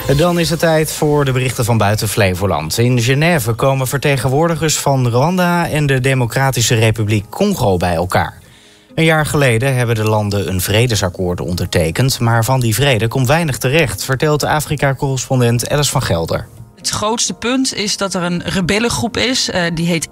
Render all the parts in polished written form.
Dan is het tijd voor de berichten van buiten Flevoland. In Genève komen vertegenwoordigers van Rwanda en de Democratische Republiek Congo bij elkaar. Een jaar geleden hebben de landen een vredesakkoord ondertekend, maar van die vrede komt weinig terecht, vertelt de Afrika-correspondent Alice van Gelder. Het grootste punt is dat er een rebellengroep is, die heet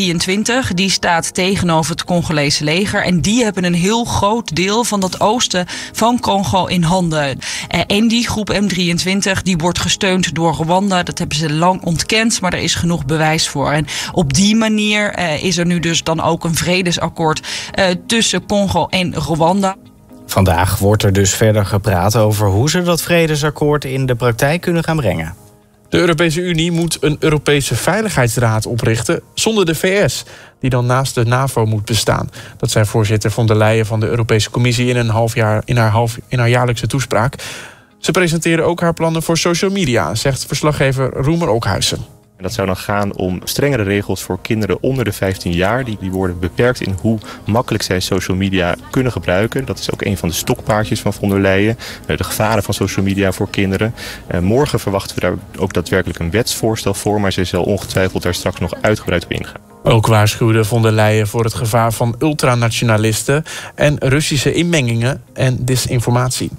M23. Die staat tegenover het Congolese leger. En die hebben een heel groot deel van dat oosten van Congo in handen. En die groep M23 die wordt gesteund door Rwanda. Dat hebben ze lang ontkend, maar er is genoeg bewijs voor. En op die manier is er nu dus dan ook een vredesakkoord tussen Congo en Rwanda. Vandaag wordt er dus verder gepraat over hoe ze dat vredesakkoord in de praktijk kunnen gaan brengen. De Europese Unie moet een Europese Veiligheidsraad oprichten zonder de VS, die dan naast de NAVO moet bestaan. Dat zei voorzitter von der Leyen van de Europese Commissie in haar jaarlijkse toespraak. Ze presenteerde ook haar plannen voor social media, zegt verslaggever Roemer Okhuizen. En dat zou dan gaan om strengere regels voor kinderen onder de 15 jaar. Die worden beperkt in hoe makkelijk zij social media kunnen gebruiken. Dat is ook een van de stokpaardjes van von der Leyen. De gevaren van social media voor kinderen. Morgen verwachten we daar ook daadwerkelijk een wetsvoorstel voor. Maar zij zal ongetwijfeld daar straks nog uitgebreid op ingaan. Ook waarschuwde von der Leyen voor het gevaar van ultranationalisten en Russische inmengingen en disinformatie.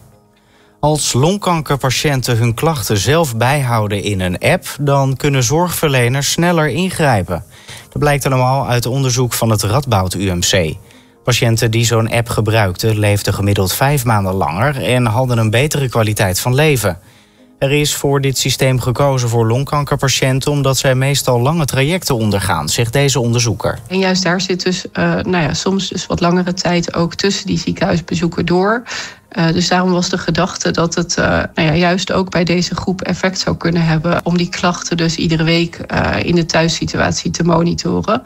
Als longkankerpatiënten hun klachten zelf bijhouden in een app, dan kunnen zorgverleners sneller ingrijpen. Dat blijkt allemaal uit onderzoek van het Radboud UMC. Patiënten die zo'n app gebruikten leefden gemiddeld 5 maanden langer en hadden een betere kwaliteit van leven. Er is voor dit systeem gekozen voor longkankerpatiënten omdat zij meestal lange trajecten ondergaan, zegt deze onderzoeker. En juist daar zit dus soms dus wat langere tijd ook tussen die ziekenhuisbezoeken door. Dus daarom was de gedachte dat het juist ook bij deze groep effect zou kunnen hebben om die klachten dus iedere week in de thuissituatie te monitoren.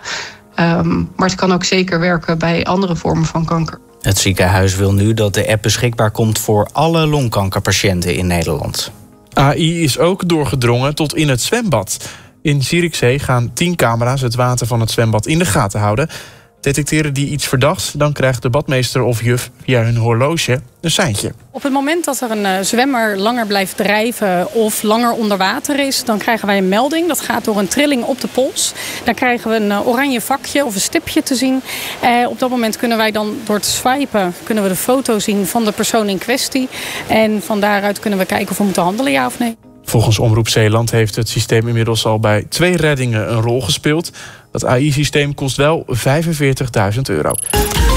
Maar het kan ook zeker werken bij andere vormen van kanker. Het ziekenhuis wil nu dat de app beschikbaar komt voor alle longkankerpatiënten in Nederland. AI is ook doorgedrongen tot in het zwembad. In Zierikzee gaan 10 camera's het water van het zwembad in de gaten houden. Detecteren die iets verdachts, dan krijgt de badmeester of juf via hun horloge een seintje. Op het moment dat er een zwemmer langer blijft drijven of langer onder water is, dan krijgen wij een melding. Dat gaat door een trilling op de pols. Dan krijgen we een oranje vakje of een stipje te zien. Op dat moment kunnen wij dan door te swipen kunnen we de foto zien van de persoon in kwestie. En van daaruit kunnen we kijken of we moeten handelen, ja of nee. Volgens Omroep Zeeland heeft het systeem inmiddels al bij 2 reddingen een rol gespeeld. Dat AI-systeem kost wel €45.000.